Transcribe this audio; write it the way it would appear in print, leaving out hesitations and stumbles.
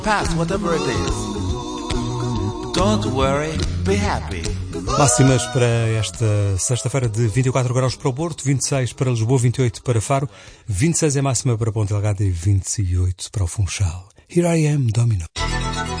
Past, whatever it is. Don't worry, be happy. Máximas para esta sexta-feira de 24 graus para o Porto, 26 para Lisboa, 28 para Faro, 26 é máxima para Ponta Delgada e 28 para o Funchal. Here I am, Domino.